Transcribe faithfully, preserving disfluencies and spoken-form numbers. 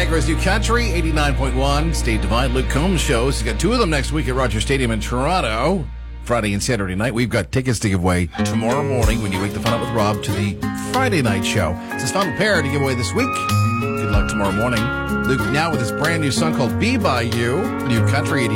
Niagara's New Country, eighty-nine point one. State Divine. Luke Combs shows. He's got two of them next week at Rogers Stadium in Toronto. Friday and Saturday night. We've got tickets to give away tomorrow morning when you wake the fun up with Rob to the Friday night show. It's a fun pair to give away this week. Good luck tomorrow morning. Luke now with his brand new song called Be By You. New Country eighty-nine.